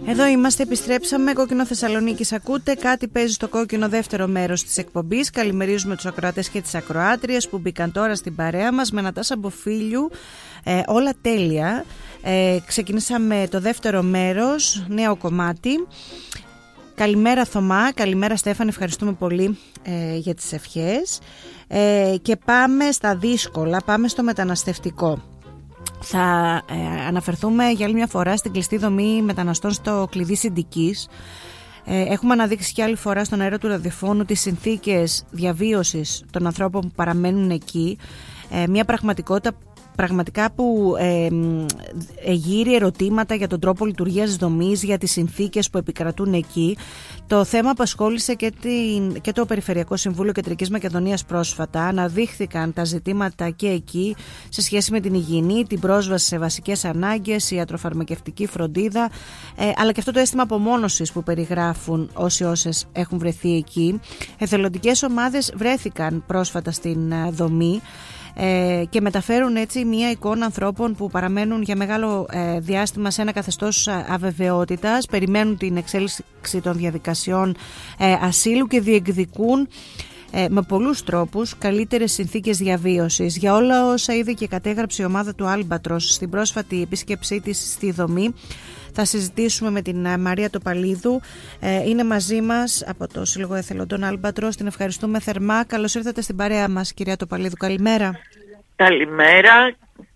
Εδώ είμαστε, επιστρέψαμε. Κόκκινο Θεσσαλονίκης ακούτε. Κάτι παίζει στο κόκκινο, δεύτερο μέρος της εκπομπής. Καλημερίζουμε τους ακροατές και τις ακροάτριες που μπήκαν τώρα στην παρέα μας με Νατάσα Μποφίλιου. Όλα τέλεια. Ξεκινήσαμε το δεύτερο μέρος, νέο κομμάτι. Καλημέρα Θωμά, καλημέρα Στέφανη, ευχαριστούμε πολύ για τις ευχές. Και πάμε στα δύσκολα, πάμε στο μεταναστευτικό. Θα αναφερθούμε για άλλη μια φορά στην κλειστή δομή μεταναστών στο κλειδί Συντικής. Έχουμε αναδείξει και άλλη φορά στον αέρα του ραδιοφώνου τις συνθήκες διαβίωσης των ανθρώπων που παραμένουν εκεί. Μια πραγματικότητα πραγματικά που εγείρει ερωτήματα για τον τρόπο λειτουργίας της δομής, για τις συνθήκες που επικρατούν εκεί. Το θέμα απασχόλησε και το Περιφερειακό Συμβούλιο Κεντρικής Μακεδονίας πρόσφατα. Αναδείχθηκαν τα ζητήματα και εκεί σε σχέση με την υγιεινή, την πρόσβαση σε βασικές ανάγκες, η ιατροφαρμακευτική φροντίδα, αλλά και αυτό το αίσθημα απομόνωσης που περιγράφουν όσες έχουν βρεθεί εκεί. Εθελοντικές ομάδες βρέθηκαν πρόσφατα στην δομή και μεταφέρουν έτσι μια εικόνα ανθρώπων που παραμένουν για μεγάλο διάστημα σε ένα καθεστώς αβεβαιότητας, περιμένουν την εξέλιξη των διαδικασιών ασύλου και διεκδικούν με πολλούς τρόπους καλύτερες συνθήκες διαβίωσης. Για όλα όσα είδε και κατέγραψε η ομάδα του Άλμπατρος στην πρόσφατη επίσκεψή της στη δομή, θα συζητήσουμε με την Μαρία Τοπαλίδου. Είναι μαζί μας από το Σύλλογο Εθελοντών Άλμπατρος. Την ευχαριστούμε θερμά. Καλώς ήρθατε στην παρέα μας, κυρία Τοπαλίδου. Καλημέρα. Καλημέρα.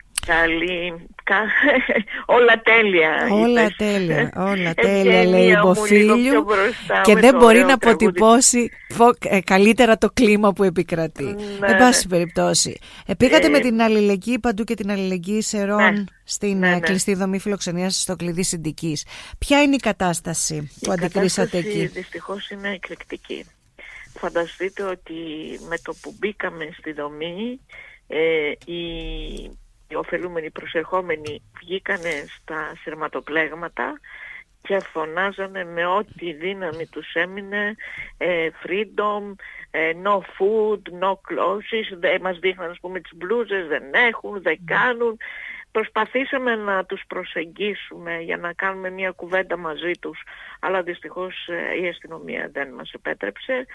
Όλα τέλεια. Όλα τέλεια λέει η Μποφίλιου και δεν μπορεί να αποτυπώσει καλύτερα το κλίμα που επικρατεί. Εν πάση περιπτώσει, πήγατε με την αλληλεγγύη παντού και την αλληλεγγύη σερών στην κλειστή δομή φιλοξενίας στο κλειδί Συντικής. Ποια είναι η κατάσταση που αντικρίσατε εκεί? Δυστυχώς είναι εκρηκτική. Φανταστείτε ότι με το που μπήκαμε στη δομή οι ωφελούμενοι προσερχόμενοι βγήκανε στα σειρματοπλέγματα και φωνάζανε με ό,τι δύναμη τους έμεινε freedom, no food, no clothes. Μας δείχναν, ας πούμε, τις μπλούζες, δεν έχουν, δεν κάνουν. Προσπαθήσαμε να τους προσεγγίσουμε για να κάνουμε μια κουβέντα μαζί τους, αλλά δυστυχώς η αστυνομία δεν μας επέτρεψε.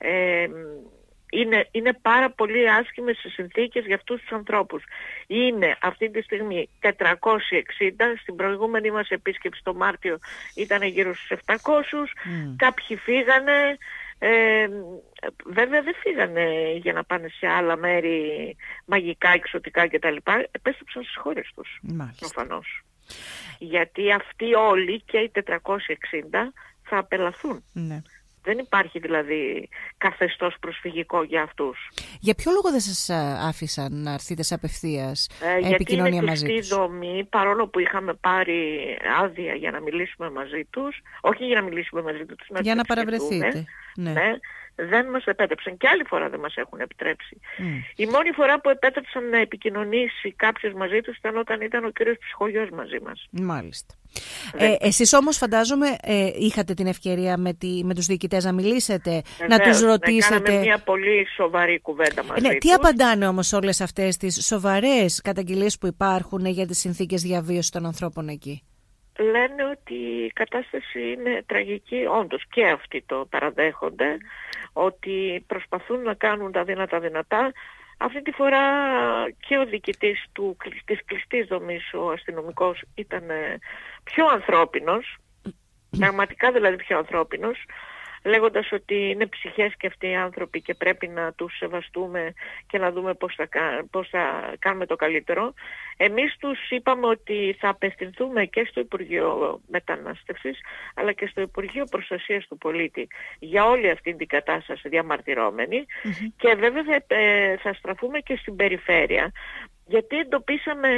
Είναι πάρα πολύ άσχημες οι συνθήκες για αυτούς τους ανθρώπους. Είναι αυτή τη στιγμή 460, στην προηγούμενη μας επίσκεψη το Μάρτιο ήταν γύρω στους 700, κάποιοι φύγανε, βέβαια δεν φύγανε για να πάνε σε άλλα μέρη μαγικά, εξωτικά κτλ. Επέστρεψαν στις χώρες τους, προφανώς. Γιατί αυτοί όλοι και οι 460 θα απελαθούν. Ναι. Δεν υπάρχει δηλαδή καθεστώς προσφυγικό για αυτούς. Για ποιο λόγο δεν σας άφησαν να έρθετε σε απευθείας επικοινωνία μαζί τους? Γιατί είναι κλειστή δομή, παρόλο που είχαμε πάρει άδεια για να μιλήσουμε μαζί τους, όχι για να μιλήσουμε μαζί τους, για να παραβρεθείτε. Ναι. Δεν μας επέτρεψαν και άλλη φορά δεν μας έχουν επιτρέψει. Η μόνη φορά που επέτρεψαν να επικοινωνήσει κάποιος μαζί τους ήταν όταν ήταν ο κύριος ψυχογιός μαζί μας. Μάλιστα. Εσείς όμως φαντάζομαι είχατε την ευκαιρία με τους διοικητές να μιλήσετε, να τους ρωτήσετε. Κάναμε μια πολύ σοβαρή κουβέντα μαζί τους. Τι απαντάνε όμως όλες αυτές τις σοβαρές καταγγελίες που υπάρχουν για τις συνθήκες διαβίωσης των ανθρώπων εκεί? Λένε ότι η κατάσταση είναι τραγική, όντως και αυτοί το παραδέχονται, ότι προσπαθούν να κάνουν τα δυνατά. Αυτή τη φορά και ο διοικητής της κλειστής δομής, ο αστυνομικός, ήταν πιο ανθρώπινος, πραγματικά δηλαδή πιο ανθρώπινος, λέγοντας ότι είναι ψυχές και αυτοί οι άνθρωποι και πρέπει να τους σεβαστούμε και να δούμε πώς θα κάνουμε το καλύτερο. Εμείς τους είπαμε ότι θα απευθυνθούμε και στο Υπουργείο Μετανάστευσης αλλά και στο Υπουργείο Προστασίας του Πολίτη για όλη αυτή την κατάσταση διαμαρτυρόμενη και βέβαια θα στραφούμε και στην περιφέρεια, γιατί εντοπίσαμε